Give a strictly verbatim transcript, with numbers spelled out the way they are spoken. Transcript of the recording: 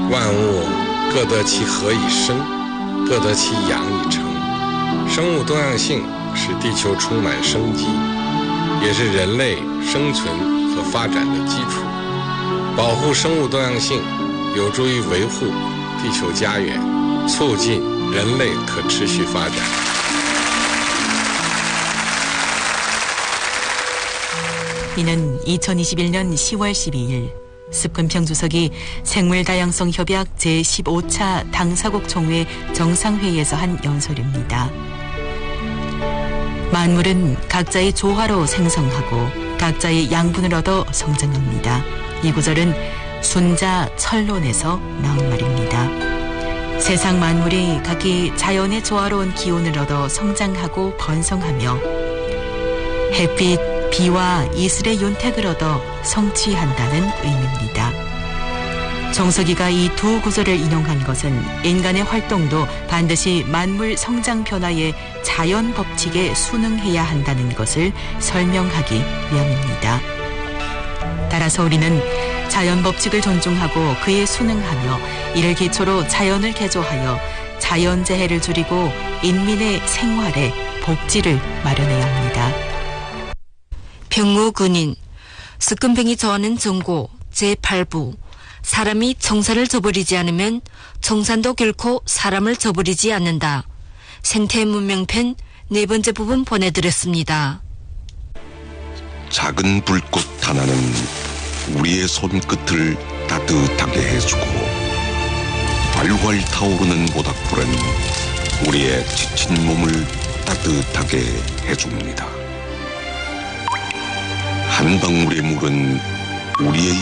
万物各得其和以生，各得其养以成。生物多样性使地球充满生机，也是人类生存和发展的基础。保护生物多样性有助于维护地球家园，促进人类可持续发展。 이는 이천이십일 년 시월 십이일 습근평 주석이 생물다양성협약 제십오 차 당사국 총회 정상회의에서 한 연설입니다. 만물은 각자의 조화로 생성하고 각자의 양분을 얻어 성장합니다. 이 구절은 순자 철론에서 나온 말입니다. 세상 만물이 각기 자연의 조화로운 기운을 얻어 성장하고 번성하며 햇빛, 비와 이슬의 윤택을 얻어 성취한다는 의미입니다. 정석이가 이 두 구절을 인용한 것은 인간의 활동도 반드시 만물 성장 변화의 자연 법칙에 순응해야 한다는 것을 설명하기 위함입니다. 따라서 우리는 자연 법칙을 존중하고 그에 순응하며 이를 기초로 자연을 개조하여 자연재해를 줄이고 인민의 생활에 복지를 마련해야 합니다. 병무근인 습근병이 저하는 정고 제팔 부 사람이 청산을 저버리지 않으면 청산도 결코 사람을 저버리지 않는다. 생태문명편 네 번째 부분 보내드렸습니다. 작은 불꽃 하나는 우리의 손끝을 따뜻하게 해주고 활활 타오르는 모닥불은 우리의 지친 몸을 따뜻하게 해줍니다. 한 방울의 물은 우리의